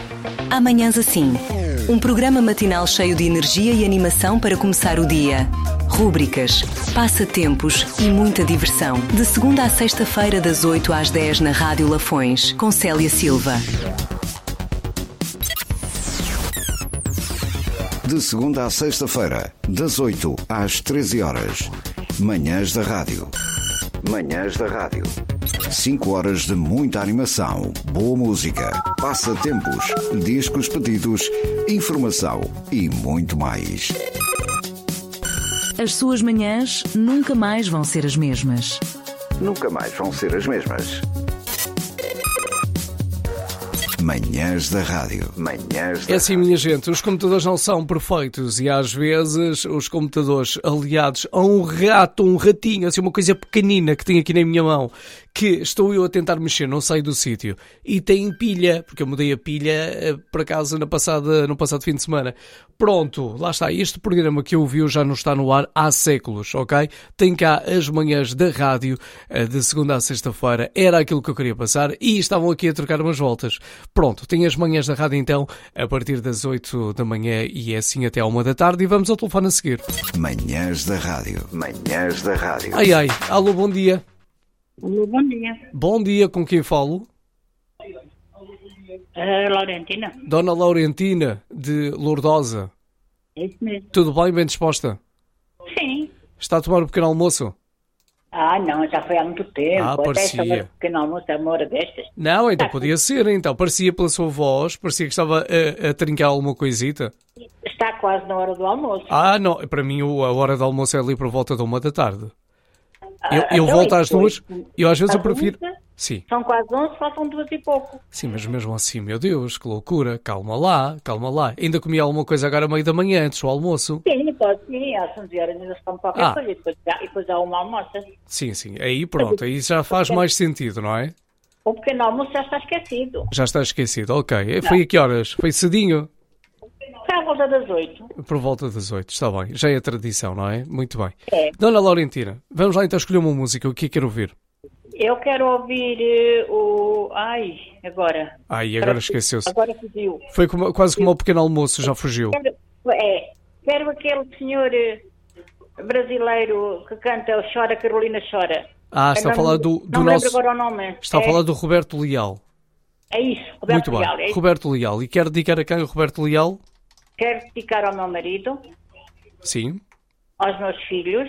Há manhãs assim. Um programa matinal cheio de energia e animação para começar o dia. Rúbricas, passatempos e muita diversão. De segunda à sexta-feira, das 8 às 10 na Rádio Lafões, com Célia Silva. De segunda à sexta-feira, das 8 às 13 horas. Manhãs da Rádio. Manhãs da Rádio. 5 horas de muita animação, boa música, passatempos, discos pedidos, informação e muito mais. As suas manhãs nunca mais vão ser as mesmas. Nunca mais vão ser as mesmas. Manhãs da Rádio. Manhãs da É assim, minha gente, os computadores não são perfeitos e às vezes os computadores aliados a um rato, um ratinho, assim uma coisa pequenina que tenho aqui na minha mão, que estou eu a tentar mexer, não saio do sítio, e tem pilha, porque eu mudei a pilha por acaso no passado fim de semana. Pronto, lá está, este programa que eu ouvi já não está no ar há séculos, ok? Tem cá as manhãs da rádio, de segunda a sexta-feira, era aquilo que eu queria passar e estavam aqui a trocar umas voltas. Pronto, tem as manhãs da rádio então, a partir das 8 da manhã e é assim até à 1 da tarde e vamos ao telefone a seguir. Manhãs da Rádio. Manhãs da Rádio. Ai, alô, bom dia. Alô, bom dia. Bom dia, com quem falo? Laurentina. Dona Laurentina, de Lourdosa. É isso mesmo. Tudo bem, bem disposta? Sim. Está a tomar um pequeno almoço? Não, já foi há muito tempo. Até parecia. esta hora de pequeno almoço é uma hora destas. Não, ainda podia ser, então. Parecia pela sua voz, parecia que estava a trincar alguma coisita. Está quase na hora do almoço. Não, para mim a hora do almoço é ali por volta da 1 da tarde. Eu Então volto às depois, 2, eu às vezes eu às prefiro... 11, Sim. São quase 11, faltam 2 e pouco. Sim, mas mesmo assim, meu Deus, que loucura. Calma lá. Ainda comi alguma coisa agora à meio da manhã, antes do almoço. Sim, pode sim. Às 11 horas ainda se come qualquer coisa e depois há uma almoça. Sim. Aí pronto, aí já faz mais sentido, não é? O pequeno almoço já está esquecido. Já está esquecido, ok. Foi a que horas? Foi cedinho? Foi à volta das 8. Por volta das 8, está bem. Já é tradição, não é? Muito bem. É. Dona Laurentina, vamos lá então escolher uma música. O que é que quero ouvir? Eu quero ouvir o... Agora esqueceu-se. Agora fugiu. Foi quase como ao pequeno almoço, já fugiu. Quero aquele senhor brasileiro que canta o Chora Carolina Chora. Está a falar do não nosso... lembro agora o nome. Está a falar do Roberto Leal. É isso, Roberto Muito Leal. bem, Roberto Leal. E quer dedicar a quem o Roberto Leal? Quero dedicar ao meu marido, Sim. aos meus filhos,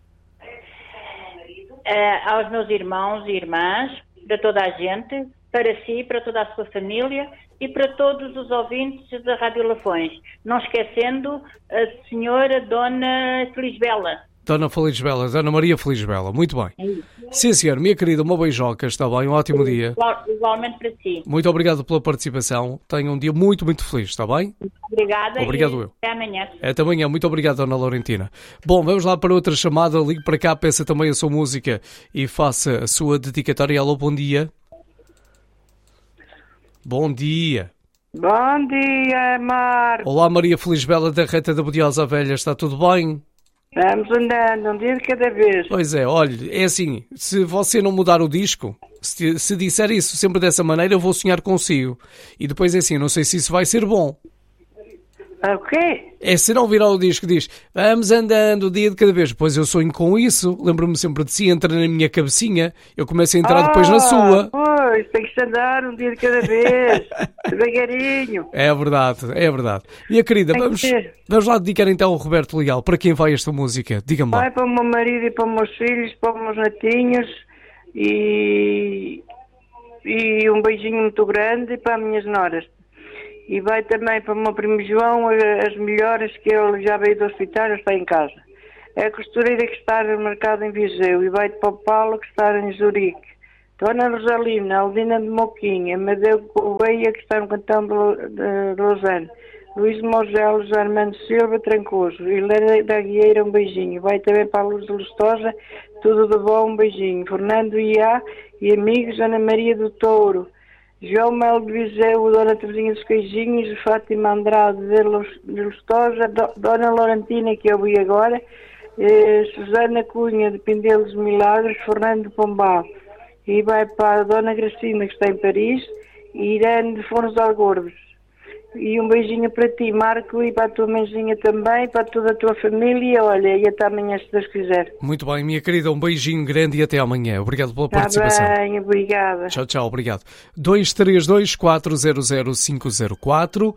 aos meus irmãos e irmãs, para toda a gente, para si, para toda a sua família e para todos os ouvintes da Rádio Lafões. Não esquecendo a senhora Dona Felisbela. Dona Felisbela, Dona Maria Felisbela. Muito bem. Sim, senhor. Minha querida, uma beijoca. Está bem? Um ótimo dia. Igualmente para si. Muito obrigado pela participação. Tenha um dia muito, muito feliz. Está bem? Obrigada. Obrigado eu. Até amanhã. Até amanhã. Muito obrigado, Dona Laurentina. Bom, vamos lá para outra chamada. Ligue para cá, peça também a sua música e faça a sua dedicatória. Alô, bom dia. Bom dia. Bom dia, Marco. Olá, Maria Felisbela da Reta da Bodiosa Velha. Está tudo bem? Vamos andando, um dia de cada vez. Pois é, olha, é assim, se você não mudar o disco, se disser isso sempre dessa maneira, eu vou sonhar consigo. E depois é assim, não sei se isso vai ser bom. O quê? É se não virar o disco, diz, vamos andando, um dia de cada vez. Depois eu sonho com isso, lembro-me sempre de si, entra na minha cabecinha, eu começo a entrar depois na sua. Pois, tem que se andar um dia de cada vez, devagarinho. É verdade, é verdade. Minha querida, vamos lá dedicar então ao Roberto Leal. Para quem vai esta música? Diga-me lá. Vai para o meu marido e para os meus filhos, para os meus netinhos e um beijinho muito grande para as minhas noras. E vai também para o meu primo João, as melhoras que ele já veio do hospital, está em casa. É a costureira que está no mercado em Viseu e vai para o Paulo que está em Zurique. Dona Rosalina, Aldina de Moquinha, Amadeu Gouveia que está no cantão de Lausanne. Luís Mogelos, Armando Silva, Trancoso. Helena da Guieira, um beijinho. Vai também para a Luz de Lustosa, tudo de bom, um beijinho. Fernando Iá e amigos, Ana Maria do Touro. João Melo de Viseu, Dona Teresinha dos Queijinhos, Fátima Andrade de Lustosa, Dona Laurentina, que eu vi agora, Susana Cunha de Pindelo dos Milagres, Fernando de Pombal. E vai para a Dona Gracina, que está em Paris, e Irene de Fones de Algorves. E um beijinho para ti, Marco, e para a tua mãezinha também, para toda a tua família. Olha, e até amanhã, se Deus quiser. Muito bem, minha querida, um beijinho grande e até amanhã. Obrigado pela participação. Tá bem, obrigada. Tchau, tchau, obrigado. 232-400-504,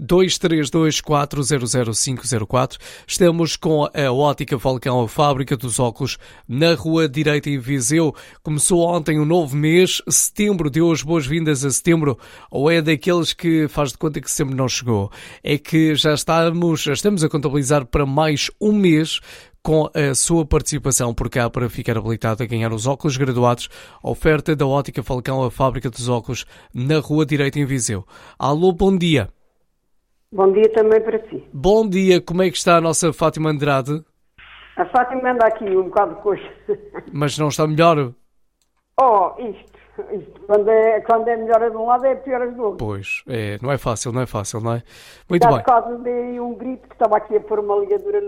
232-400-504. Estamos com a Ótica Falcão, a fábrica dos óculos, na Rua Direita em Viseu. Começou ontem um novo mês, setembro, deu as boas-vindas a setembro, ou é daqueles que faz de conta que setembro não chegou? É que já estamos a contabilizar para mais um mês com a sua participação por cá para ficar habilitado a ganhar os óculos graduados. A oferta da Ótica Falcão, a fábrica dos óculos, na Rua Direita em Viseu. Alô, bom dia. Bom dia também para si. Bom dia, como é que está a nossa Fátima Andrade? A Fátima anda aqui um bocado de coxa. Mas não está melhor? Oh, isto. Quando é melhor de um lado, é pior do outro. Pois, não é fácil, não é? Muito Já bem. por causa de um grito que estava aqui a pôr uma ligadura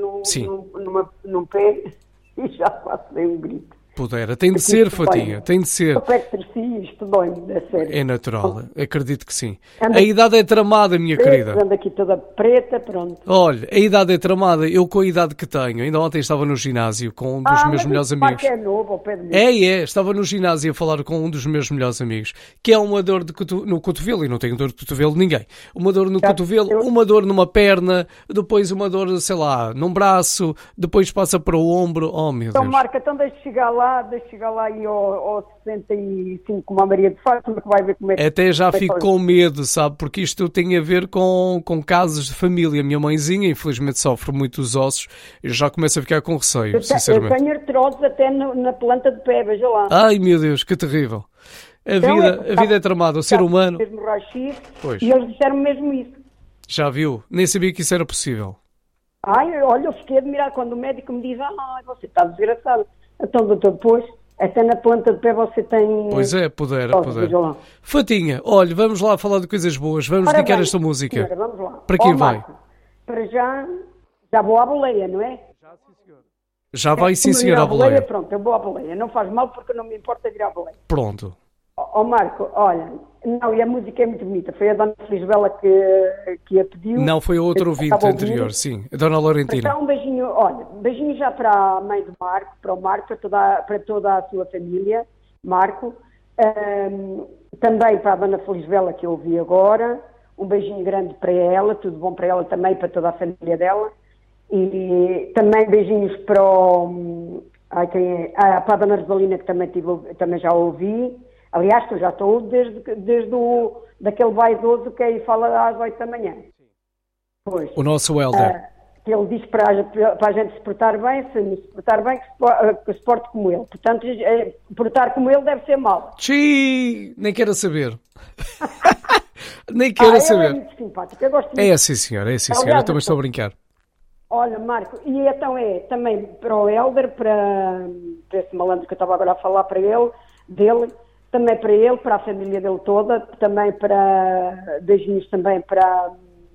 num pé e já quase dei um grito. Pudera, tem de ser, Fatinha, tem de ser. O pé que torci, isto dói-me, é sério. É natural, acredito que sim. A idade é tramada, minha querida. Ando aqui toda preta, pronto. Olha, a idade é tramada, eu com a idade que tenho, ainda ontem estava no ginásio com um dos meus melhores amigos. É novo, ao pé de mim. Estava no ginásio a falar com um dos meus melhores amigos, que é uma dor no cotovelo, e não tenho dor de cotovelo de ninguém. Uma dor no cotovelo, uma dor numa perna, depois uma dor, sei lá, num braço, depois passa para o ombro, oh meu Deus. Marca, então deixa chegar lá aí ao 65 como a Maria de Fátima, que vai ver como é que... Até já fico com medo, sabe, porque isto tem a ver com casos de família. A minha mãezinha, infelizmente, sofre muito os ossos, eu já começo a ficar com receio, sinceramente. Eu tenho artrose até na planta de pé, veja lá. Ai, meu Deus, que terrível. A vida é tramada, o ser humano... Pois. E eles disseram mesmo isso. Já viu? Nem sabia que isso era possível. Ai, olha, eu fiquei admirado quando o médico me diz, você está desgraçado. Então, doutor, depois, até na planta de pé você tem... Pois é, pudera. Fatinha, olha, vamos lá falar de coisas boas. Vamos dedicar esta música. Senhora, vamos lá. Para quem vai? Marco, para já vou à boleia, não é? Já vai, sim, senhora, à boleia. Pronto, eu vou à boleia. Não faz mal porque não me importa vir à boleia. Pronto. Marco, olha, não, e a música é muito bonita. Foi a Dona Felisbela que a pediu. Não, foi outro ouvinte anterior, sim. A Dona Laurentina. Então, beijinho já para a mãe do Marco, para o Marco, para toda a sua família, Marco. Também para a Dona Felisbela, que eu ouvi agora. Um beijinho grande para ela, tudo bom para ela também, para toda a família dela. E também beijinhos para para a Dona Rosalina, que também já ouvi. Aliás, que eu já estou desde daquele vaidoso que aí fala às 8 da manhã. Pois. O nosso Helder. Que ele diz para a gente se portar bem, que se porte como ele. Portanto, portar como ele deve ser mau. Xiii, nem quero saber. Nem quero saber. É muito simpático, eu gosto muito. É assim, senhora, eu também estou a brincar. Olha, Marco, e então também para o Helder, para esse malandro que eu estava agora a falar dele, também para ele, para a família dele toda, também para beijinhos também para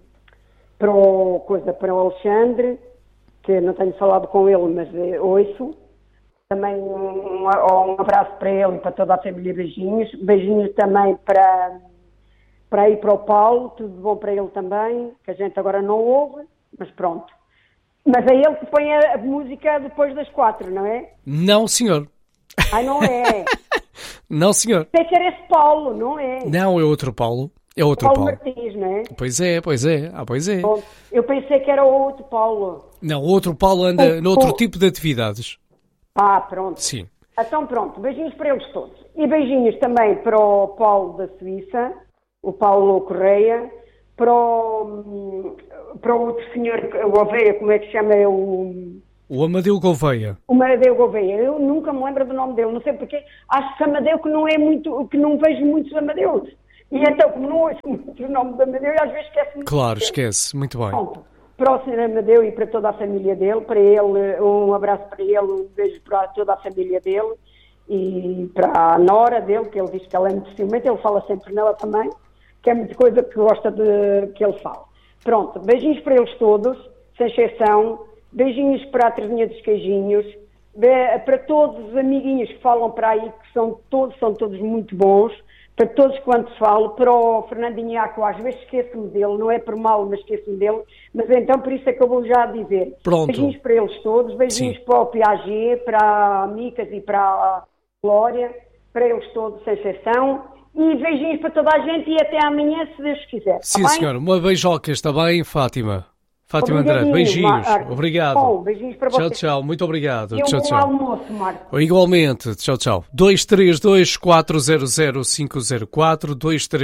o Alexandre, que não tenho falado com ele, mas ouço. Também um abraço para ele e para toda a família, beijinhos. Beijinhos também para o Paulo, tudo bom para ele também, que a gente agora não ouve, mas pronto. Mas é ele que põe a música depois das 4, não é? Não, senhor. Ai, não é? Não, senhor. Tem que ser esse Paulo, não é? Não, é outro Paulo. É outro Paulo Paulo. Martins, não é? Pois é. Pois é. Bom, eu pensei que era o outro Paulo. Não, o outro Paulo anda noutro tipo de atividades. Pronto. Sim. Então pronto, beijinhos para eles todos. E beijinhos também para o Paulo da Suíça, o Paulo Correia, para o outro senhor, o Gouveia, como é que se chama? O Amadeu Gouveia. O Amadeu Gouveia. Eu nunca me lembro do nome dele, não sei porque. Acho que Amadeu que não vejo muitos Amadeus. E então, como não ouço muito o nome do Amadeu, às vezes esquece-me. Claro, esquece. Muito bem. Pronto. Para o senhor Amadeu e para toda a família dele, para ele, um abraço para ele, um beijo para toda a família dele e para a nora dele, que ele diz que ela é muito ciumenta, ele fala sempre nela também, que é muita coisa que gosta de que ele fala. Pronto, beijinhos para eles todos, sem exceção, beijinhos para a Terezinha dos Queijinhos, para todos os amiguinhos que falam para aí, que são todos muito bons, para todos quantos falo, para o Fernandinho Iaco, às vezes esqueço-me dele, não é por mal, mas esqueço-me dele, mas então por isso é que eu vou já dizer. Pronto. Beijinhos para eles todos, beijinhos para o Piaget, para a Micas e para a Glória, para eles todos, sem exceção, e beijinhos para toda a gente e até amanhã, se Deus quiser. Sim, tá senhora. Uma beijoca, está bem, Fátima? Fátima Andrade, beijinhos. Obrigado. Bom, beijinhos para vocês. Tchau. Muito obrigado. E um tchau, bom tchau. almoço, Marco. Igualmente. Tchau. 232-400-504,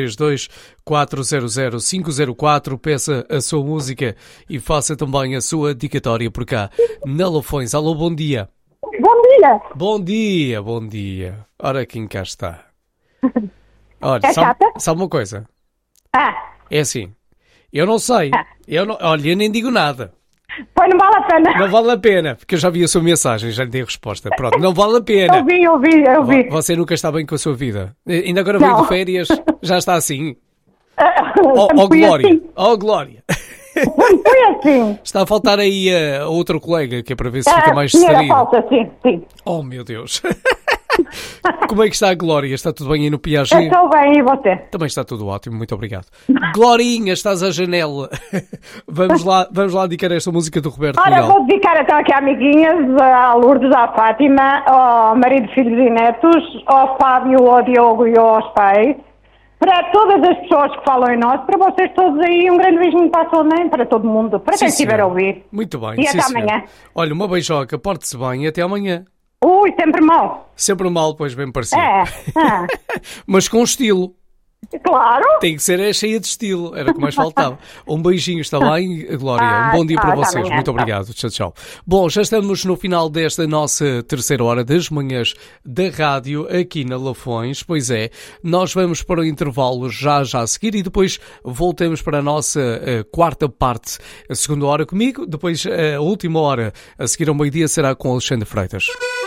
232-400-504. Peça a sua música e faça também a sua dedicatória por cá, na Lafões. Alô, bom dia. Bom dia. Bom dia. Ora, quem cá está? Olha, É chata? sabe uma coisa? Ah, É assim, eu não sei. Olha, eu nem digo nada. pois não vale a pena. Não vale a pena, porque eu já vi a sua mensagem, já lhe dei a resposta. Pronto, não vale a pena. Eu vi. Você nunca está bem com a sua vida. Ainda agora veio Não. de férias, já está assim. Sempre fui Glória. assim. Glória. Sempre fui assim. Está a faltar aí a outra colega, que é para ver se fica mais Senhora distraída. falta, sim. Oh, meu Deus. Como é que está a Glória? Está tudo bem aí no Piaget? Estou bem, e você? Também está tudo ótimo, muito obrigado. Glorinha, estás à janela. Vamos lá dedicar esta música do Roberto Ora, Leal. vou dedicar então aqui a amiguinhas, à Lourdes, à Fátima, ao marido, filhos e netos, ao Fábio, ao Diogo e aos pais, para todas as pessoas que falam em nós, para vocês todos aí, um grande beijinho para a sua mãe, para todo mundo, para quem estiver a ouvir. Muito bem, E sim, até senhora. amanhã. Olha, uma beijoca, porte-se bem e até amanhã. Ui, sempre mal. Sempre mal, pois bem parecido. É. Mas com estilo. Claro. Tem que ser cheia de estilo, era o que mais faltava. Um beijinho, está bem, Glória? Um bom dia para vocês, amanhã, muito obrigado. Tchau. Bom, já estamos no final desta nossa terceira hora das manhãs da rádio aqui na Lafões. Pois é, nós vamos para o intervalo já a seguir e depois voltamos para a nossa quarta parte, a segunda hora comigo, depois a última hora a seguir ao meio-dia será com Alexandre Freitas.